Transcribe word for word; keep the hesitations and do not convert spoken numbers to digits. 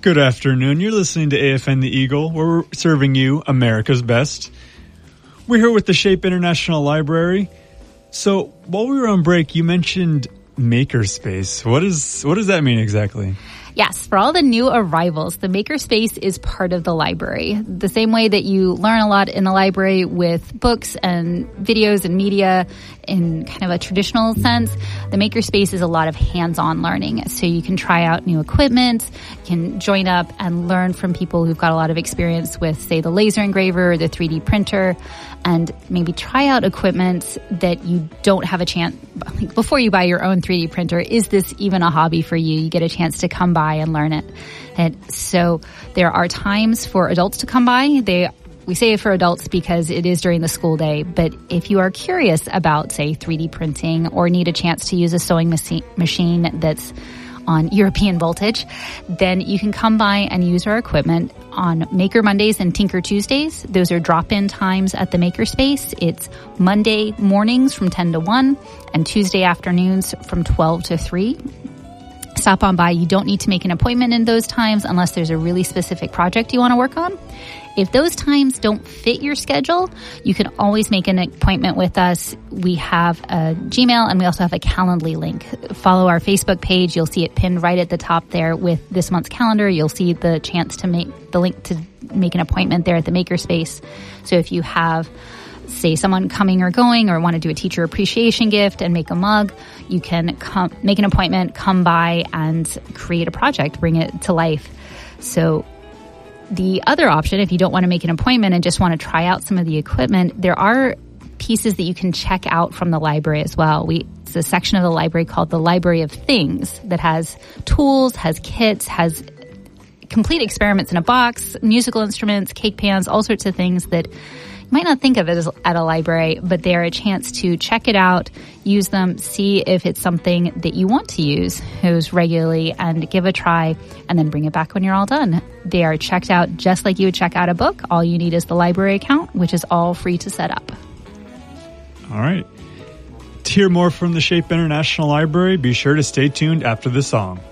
Good afternoon. You're listening to A F N The Eagle, where we're serving you America's best. We're here with the Shape International Library. So, while we were on break, you mentioned Makerspace. What is what does that mean exactly? Yes, for all the new arrivals, the Makerspace is part of the library. The same way that you learn a lot in the library with books and videos and media in kind of a traditional sense, the Makerspace is a lot of hands-on learning. So you can try out new equipment, you can join up and learn from people who've got a lot of experience with, say, the laser engraver or the three D printer, and maybe try out equipment that you don't have a chance, like before you buy your own three D printer, is this even a hobby for you? You get a chance to come by and learn it. And so there are times for adults to come by. They We say it for adults because it is during the school day, but if you are curious about, say, three D printing or need a chance to use a sewing machi- machine that's on European voltage, then you can come by and use our equipment on Maker Mondays and Tinker Tuesdays. Those are drop-in times at the Makerspace. It's Monday mornings from ten to one and Tuesday afternoons from twelve to three. Stop on by. You don't need to make an appointment in those times unless there's a really specific project you want to work on. If those times don't fit your schedule, you can always make an appointment with us. We have a Gmail and we also have a Calendly link. Follow our Facebook page. You'll see it pinned right at the top there with this month's calendar. You'll see the chance to make the link to make an appointment there at the Makerspace. So if you have, say, someone coming or going or want to do a teacher appreciation gift and make a mug, you can come, make an appointment, come by and create a project, bring it to life. So the other option, if you don't want to make an appointment and just want to try out some of the equipment, there are pieces that you can check out from the library as well. We, it's a section of the library called the Library of Things that has tools, has kits, has complete experiments in a box, musical instruments, cake pans, all sorts of things that might not think of it as at a library, but they're a chance to check it out, use them, see if it's something that you want to use, use regularly, and give a try, and then bring it back when you're all done. They are checked out just like you would check out a book. All you need is the library account, which is all free to set up. All right. To hear more from the Shape International Library, be sure to stay tuned after the song.